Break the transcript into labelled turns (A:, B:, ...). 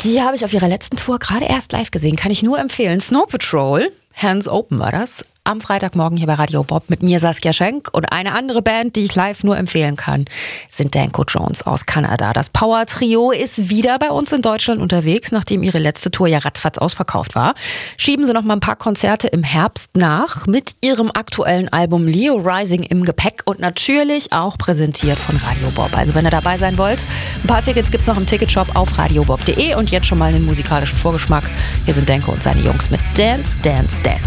A: Die habe ich auf ihrer letzten Tour gerade erst live gesehen. Kann ich nur empfehlen. Snow Patrol, Hands Open war das. Am Freitagmorgen hier bei Radio Bob mit mir, Saskia Schenk. Und eine andere Band, die ich live nur empfehlen kann, sind Danko Jones aus Kanada. Das Power-Trio ist wieder bei uns in Deutschland unterwegs, nachdem ihre letzte Tour ja ratzfatz ausverkauft war. Schieben sie noch mal ein paar Konzerte im Herbst nach mit ihrem aktuellen Album Leo Rising im Gepäck und natürlich auch präsentiert von Radio Bob. Also wenn ihr dabei sein wollt, ein paar Tickets gibt's noch im Ticketshop auf radiobob.de und jetzt schon mal einen musikalischen Vorgeschmack. Hier sind Danko und seine Jungs mit Dance, Dance, Dance.